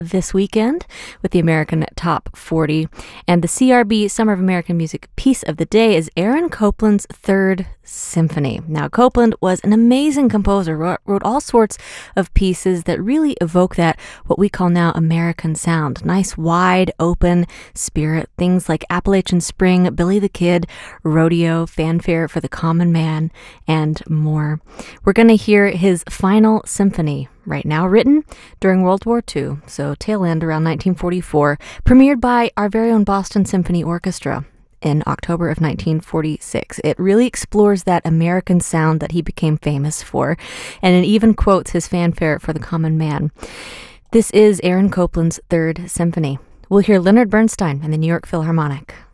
this weekend with the American Top 40. And the CRB Summer of American Music piece of the day is Aaron Copland's Third Symphony. Now, Copland was an amazing composer, wrote all sorts of pieces that really evoke that, what we call now, American sound. Nice, wide, open spirit. Things like Appalachian Spring, Billy the Kid, Rodeo, Fanfare for the Common Man, and more. We're going to hear his final symphony right now, written during World War II, so tail end around 1944, premiered by our very own Boston Symphony Orchestra in October of 1946. It really explores that American sound that he became famous for, and it even quotes his Fanfare for the Common Man. This is Aaron Copland's Third Symphony. We'll hear Leonard Bernstein and the New York Philharmonic.